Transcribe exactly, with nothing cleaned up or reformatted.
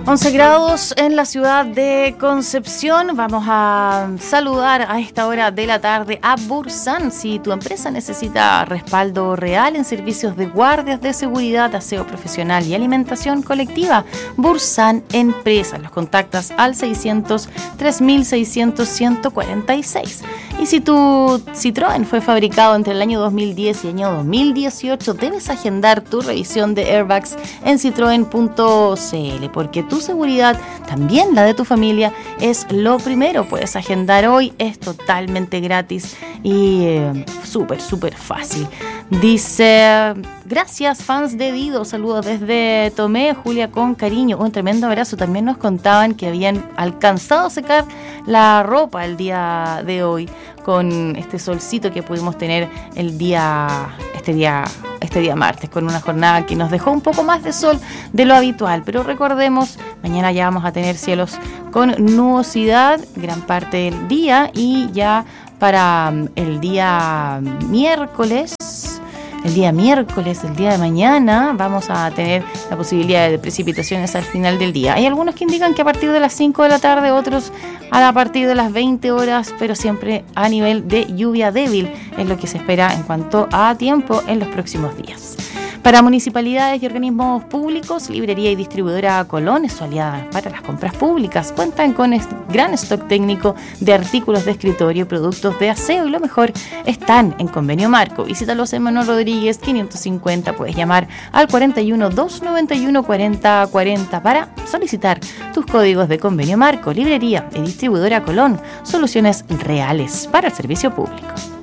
once grados en la ciudad de Concepción. Vamos a saludar a esta hora de la tarde a Bursan. Si tu empresa necesita respaldo real en servicios de guardias de seguridad, aseo profesional y alimentación colectiva, Bursan Empresas. Los contactas al seiscientos, tres mil seiscientos, ciento cuarenta y seis. Y si tu Citroën fue fabricado entre el año dos mil diez y el año dos mil dieciocho, debes agendar tu revisión de airbags en citroen punto c l, porque tu seguridad, también la de tu familia, es lo primero. Puedes agendar hoy, es totalmente gratis y eh, súper, súper fácil. Dice, gracias fans de Dido, saludos desde Tomé, Julia con cariño, un tremendo abrazo. También nos contaban que habían alcanzado a secar la ropa el día de hoy con este solcito que pudimos tener el día, este día, este día martes, con una jornada que nos dejó un poco más de sol de lo habitual. Pero recordemos, mañana ya vamos a tener cielos con nubosidad gran parte del día, y ya para el día miércoles, el día miércoles, el día de mañana, vamos a tener la posibilidad de precipitaciones al final del día. Hay algunos que indican que a partir de las cinco de la tarde, otros a partir de las veinte horas, pero siempre a nivel de lluvia débil es lo que se espera en cuanto a tiempo en los próximos días. Para municipalidades y organismos públicos, Librería y Distribuidora Colón es su aliada para las compras públicas. Cuentan con gran stock técnico de artículos de escritorio, productos de aseo, y lo mejor, están en Convenio Marco. Visítalos en Manuel Rodríguez quinientos cincuenta. Puedes llamar al cuarenta y uno, doscientos noventa y uno, cuarenta cuarenta para solicitar tus códigos de Convenio Marco. Librería y Distribuidora Colón, soluciones reales para el servicio público.